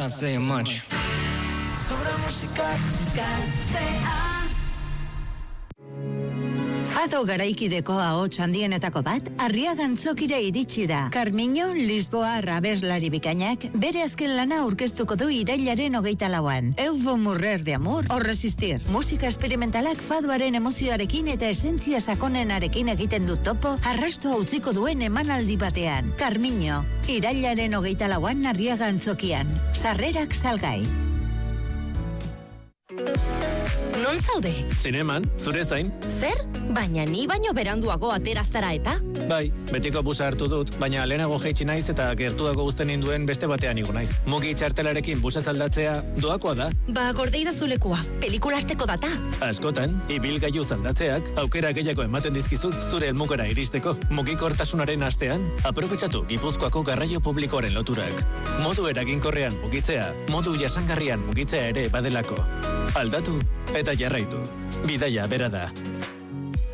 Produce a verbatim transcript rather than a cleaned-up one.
not saying much. Fado garaikideko ahots handienetako bat, Arriaga Antzokira iritsi da. Carmiño Lisboa abeslari bikainak bere azken lana aurkeztuko du irailaren hogeita lauan. Eufo Murrer de Amor o Resistir. Musika esperimentalak fadoaren emozioarekin eta esentzia sakonenarekin egiten du topo, arrastoa utziko duen emanaldi batean. Carmiño, irailaren hogeita lauan Arriaga Antzokian. Sarrerak salgai. Non zaude? Zineman, zure zain. Zer? Baina ni baino beranduago atera zara eta? Bai, betiko busa hartu dut, baina lehenago jaitsi naiz eta gertuago uzten ninduen beste batean igo naiz. Mugi txartelarekin busa zaldatzea doakoa da. Ba, gordeida zulekua, pelikula hasteko data. Askotan, ibilgailu zaldatzeak aukera gehiago ematen dizkizu zure helmugara iristeko. Mugikortasunaren astean, aprobetxatu Gipuzkoako garraio publikoaren loturak. Modu eraginkorrean mugitzea, modu jasangarrian mugitzea ere badelako. Aldatu eta jarraitu. Bidaia bera da.